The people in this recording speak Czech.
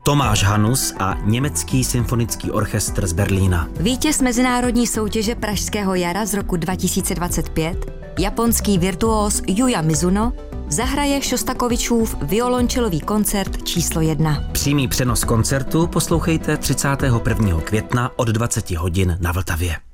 Tomáš Hanus a Německý symfonický orchestr z Berlína. Vítěz mezinárodní soutěže Pražského jara z roku 2025, japonský virtuóz Yuya Mizuno, zahraje Šostakovičův violončelový koncert číslo 1. Přímý přenos koncertu poslouchejte 31. května od 20 hodin na Vltavě.